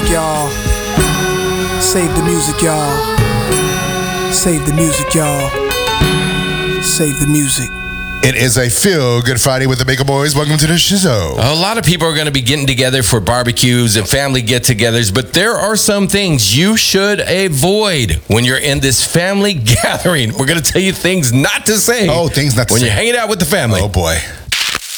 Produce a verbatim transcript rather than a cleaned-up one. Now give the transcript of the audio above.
y'all. Save the music, y'all. Save the music, y'all. Save the music. It is a Feel Good Friday with the Baker Boys. Welcome to the show. A lot of people are going to be getting together for barbecues and family get-togethers, but there are some things you should avoid when you're in this family gathering. We're going to tell you things not to say. Oh, things not to when say. you're hanging out with the family. Oh, boy.